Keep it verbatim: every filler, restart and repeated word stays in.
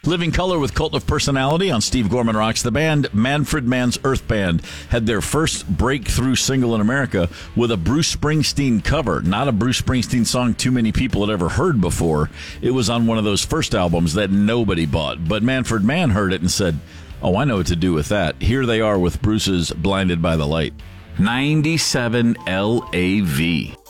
Living Color with Cult of Personality on Steve Gorman Rocks the Band. Manfred Mann's Earth Band had their first breakthrough single in America with a Bruce Springsteen cover. Not a Bruce Springsteen song too many people had ever heard before. It was on one of those first albums that nobody bought. But Manfred Mann heard it and said, oh, I know what to do with that. Here they are with Bruce's Blinded by the Light. ninety-seven L A V.